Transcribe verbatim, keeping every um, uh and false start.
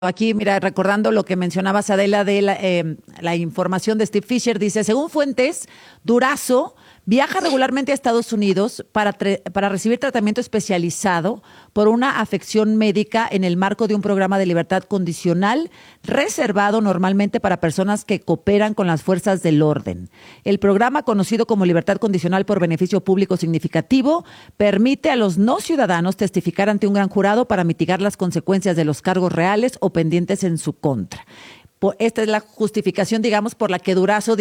Aquí, mira, recordando lo que mencionabas, Adela, de la, eh, la información de Steve Fisher, dice, según fuentes, Durazo viaja regularmente a Estados Unidos para, para recibir tratamiento especializado por una afección médica en el marco de un programa de libertad condicional reservado normalmente para personas que cooperan con las fuerzas del orden. El programa, conocido como libertad condicional por beneficio público significativo, permite a los no ciudadanos testificar ante un gran jurado para mitigar las consecuencias de los cargos reales o pendientes en su contra. Esta es la justificación, digamos, por la que Durazo